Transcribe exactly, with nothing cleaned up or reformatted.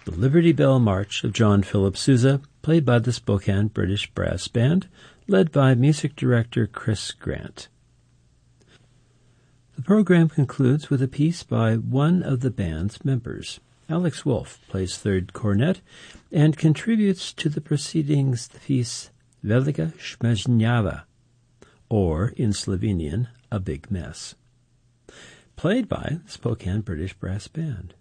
the Liberty Bell March of John Philip Sousa, played by the Spokane British Brass Band, led by music director Chris Grant. The program concludes with a piece by one of the band's members. Alex Wolf plays third cornet and contributes to the proceedings the piece Velika Šmežnjava, or in Slovenian, A Big Mess, played by the Spokane British Brass Band.